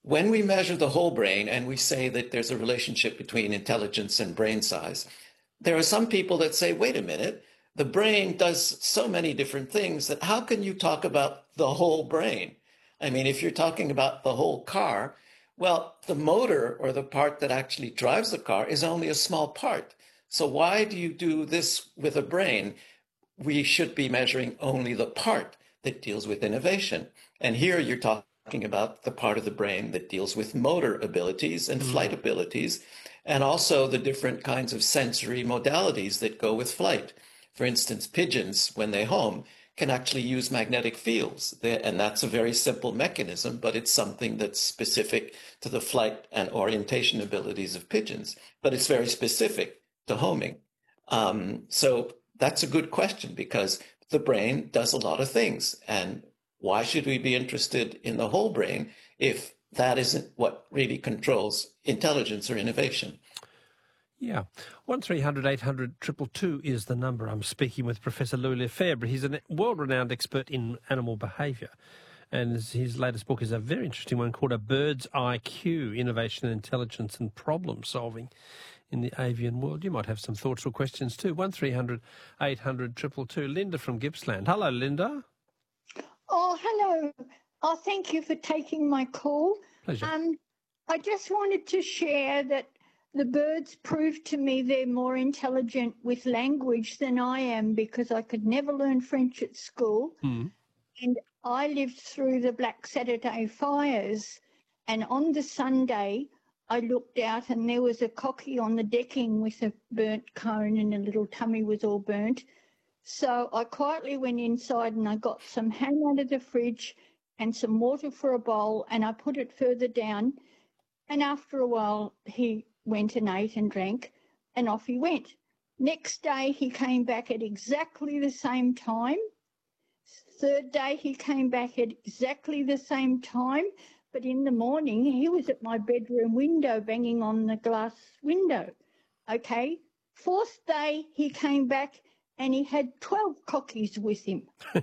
when we measure the whole brain and we say that there's a relationship between intelligence and brain size, there are some people that say, wait a minute, the brain does so many different things that how can you talk about the whole brain? I mean, if you're talking about the whole car, well, the motor or the part that actually drives the car is only a small part. So why do you do this with a brain? We should be measuring only the part that deals with innovation. And here you're talking about the part of the brain that deals with motor abilities and flight abilities, and also the different kinds of sensory modalities that go with flight. For instance, pigeons, when they home, can actually use magnetic fields. And that's a very simple mechanism, but it's something that's specific to the flight and orientation abilities of pigeons. But it's very specific to homing. So that's a good question, because the brain does a lot of things. And why should we be interested in the whole brain if that isn't what really controls intelligence or innovation? Yeah. 1300 800 222 is the number. I'm speaking with Professor Louis Lefebvre. He's a world-renowned expert in animal behaviour. And his latest book is a very interesting one called A Bird's IQ, Innovation, Intelligence and Problem Solving in the Avian World. You might have some thoughts or questions too. 1300 800 222. Linda from Gippsland. Hello, Linda. Oh, hello. Oh, thank you for taking my call. Pleasure. I just wanted to share that the birds proved to me they're more intelligent with language than I am, because I could never learn French at school. Mm. And I lived through the Black Saturday fires. And on the Sunday, I looked out and there was a cocky on the decking with a burnt cone and a little tummy was all burnt. So I quietly went inside and I got some ham out of the fridge and some water for a bowl, and I put it further down. And after a while, he went and ate and drank, and off he went. Next day, he came back at exactly the same time. Third day, he came back at exactly the same time. But in the morning, he was at my bedroom window, banging on the glass window. Okay. Fourth day, he came back and he had 12 cockies with him.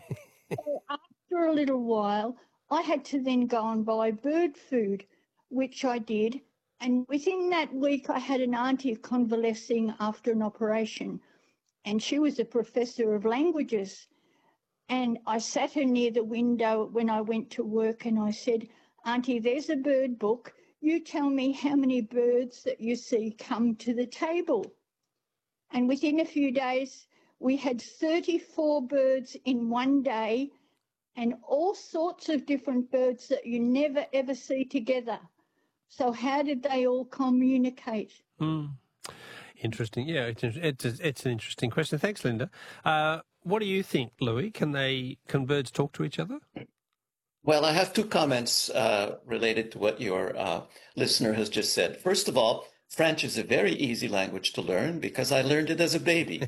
So after a little while, I had to then go and buy bird food, which I did. And within that week, I had an auntie convalescing after an operation, and she was a professor of languages. And I sat her near the window when I went to work, and I said, Auntie, there's a bird book. You tell me how many birds that you see come to the table. And within a few days, we had 34 birds in one day, and all sorts of different birds that you never, ever see together. So how did they all communicate? Interesting. Yeah, it's an interesting question. Thanks, Linda. What do you think, Louis? Can birds talk to each other? Well, I have two comments related to what your listener has just said. First of all, French is a very easy language to learn because I learned it as a baby.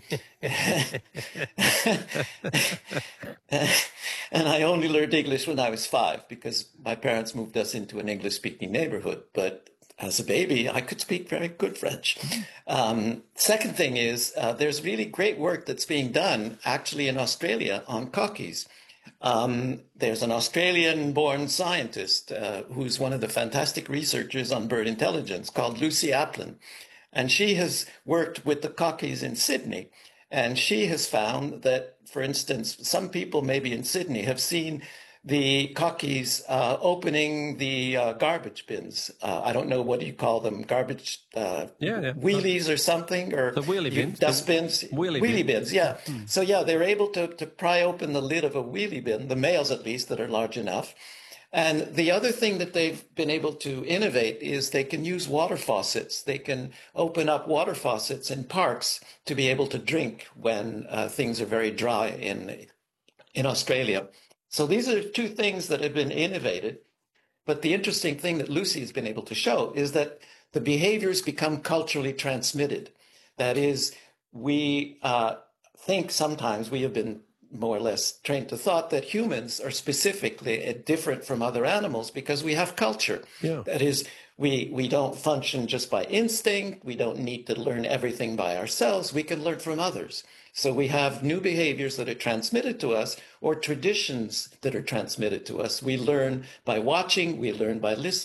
And I only learned English when I was 5 because my parents moved us into an English-speaking neighborhood. But as a baby, I could speak very good French. Second thing is there's really great work that's being done actually in Australia on cockies. There's an Australian-born scientist who's one of the fantastic researchers on bird intelligence called Lucy Aplin. And she has worked with the cockies in Sydney. And she has found that, for instance, some people maybe in Sydney have seen the cockies opening the garbage bins. I don't know, what do you call them? Garbage wheelies or something? Or the wheelie bins. Dustbins? Wheelie bins, yeah. So, yeah, they're able to pry open the lid of a wheelie bin, the males at least that are large enough. And the other thing that they've been able to innovate is they can use water faucets. They can open up water faucets in parks to be able to drink when things are very dry in Australia. So these are two things that have been innovated. But the interesting thing that Lucy has been able to show is that the behaviors become culturally transmitted. That is, we think sometimes we have been more or less trained to thought that humans are specifically different from other animals because we have culture. Yeah. That is, we don't function just by instinct. We don't need to learn everything by ourselves. We can learn from others. So we have new behaviors that are transmitted to us or traditions that are transmitted to us. We learn by watching, we learn by listening.